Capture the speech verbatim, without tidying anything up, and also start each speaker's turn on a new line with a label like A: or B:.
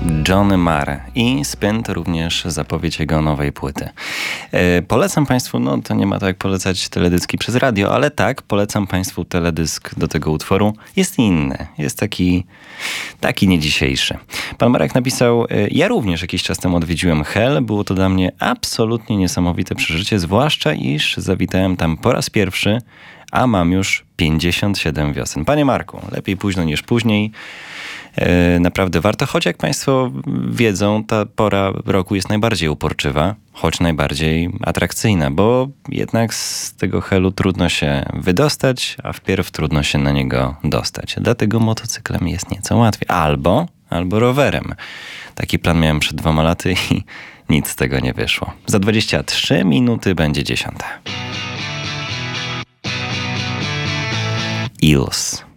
A: Johnny Marr i Spin to również zapowiedź jego nowej płyty. E, polecam Państwu, no to nie ma tak jak polecać teledyski przez radio, ale tak, polecam Państwu teledysk do tego utworu. Jest inny, jest taki, taki nie dzisiejszy. Pan Marek napisał, e, ja również jakiś czas temu odwiedziłem Hell, było to dla mnie absolutnie niesamowite przeżycie, zwłaszcza iż zawitałem tam po raz pierwszy, a mam już pięćdziesiąt siedem wiosen. Panie Marku, lepiej późno niż później. E, naprawdę warto, choć jak Państwo wiedzą, ta pora roku jest najbardziej uporczywa, choć najbardziej atrakcyjna, bo jednak z tego Hellu trudno się wydostać, a wpierw trudno się na niego dostać. Dlatego motocyklem jest nieco łatwiej. Albo, albo rowerem. Taki plan miałem przed dwoma laty i nic z tego nie wyszło. Za dwadzieścia trzy minuty będzie dziesiąta. Eels.